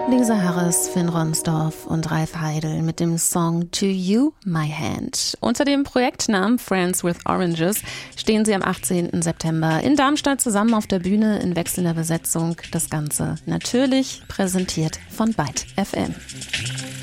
Lisa Harris, Finn Ronsdorf und Ralf Heidel mit dem Song To You, My Hand. Unter dem Projektnamen Friends with Oranges stehen sie am 18. September in Darmstadt zusammen auf der Bühne in wechselnder Besetzung. Das Ganze natürlich präsentiert von Byte FM.